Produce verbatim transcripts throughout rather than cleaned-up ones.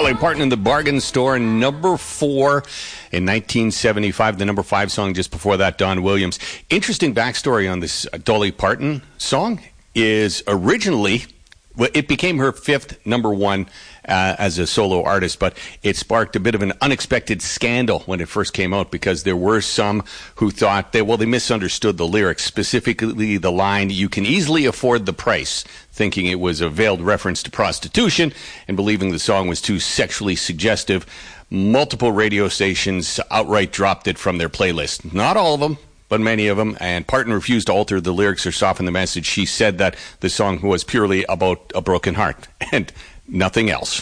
Dolly Parton in the Bargain Store, number four in nineteen seventy-five. The number five song just before that, Don Williams. Interesting backstory on this Dolly Parton song is originally, well, it became her fifth number one uh, as a solo artist, but it sparked a bit of an unexpected scandal when it first came out because there were some who thought that, well, they misunderstood the lyrics, specifically the line, "You can easily afford the price," thinking it was a veiled reference to prostitution and believing the song was too sexually suggestive. Multiple radio stations outright dropped it from their playlist. Not all of them, but many of them, and Parton refused to alter the lyrics or soften the message. She said that the song was purely about a broken heart and nothing else.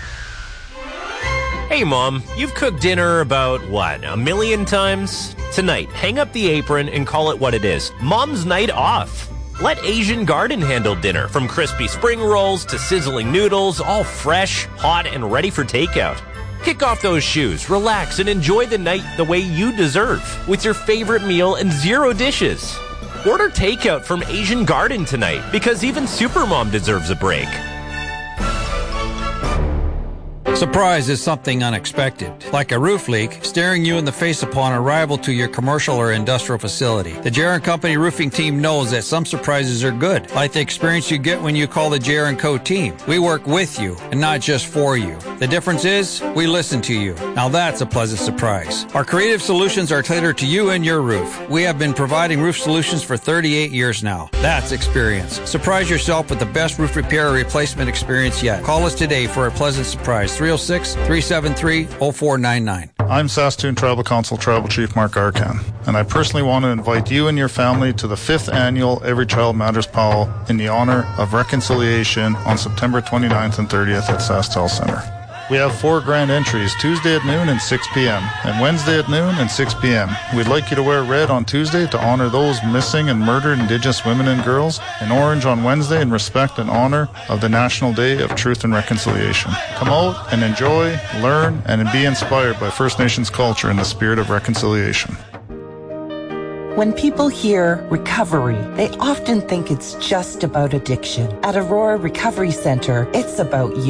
Hey, Mom, you've cooked dinner about, what, a million times? Tonight, hang up the apron and call it what it is. Mom's night off. Let Asian Garden handle dinner, from crispy spring rolls to sizzling noodles, all fresh, hot, and ready for takeout. Kick off those shoes, relax, and enjoy the night the way you deserve, with your favorite meal and zero dishes. Order takeout from Asian Garden tonight, because even Supermom deserves a break. Surprise is something unexpected, like a roof leak staring you in the face upon arrival to your commercial or industrial facility. The J R and Company roofing team knows that some surprises are good, like the experience you get when you call the J R and Co team. We work with you and not just for you. The difference is we listen to you. Now that's a pleasant surprise. Our creative solutions are tailored to you and your roof. We have been providing roof solutions for thirty-eight years now. That's experience. Surprise yourself with the best roof repair or replacement experience yet. Call us today for a pleasant surprise. three oh six, three seven three, oh four nine nine. I'm Saskatoon Tribal Council Tribal Chief Mark Arcan, and I personally want to invite you and your family to the fifth annual Every Child Matters Powwow in the honor of reconciliation on September twenty-ninth and thirtieth at SaskTel Center. We have four grand entries, Tuesday at noon and six p.m., and Wednesday at noon and six p.m. We'd like you to wear red on Tuesday to honor those missing and murdered Indigenous women and girls, and orange on Wednesday in respect and honor of the National Day of Truth and Reconciliation. Come out and enjoy, learn, and be inspired by First Nations culture in the spirit of reconciliation. When people hear recovery, they often think it's just about addiction. At Aurora Recovery Center, it's about you.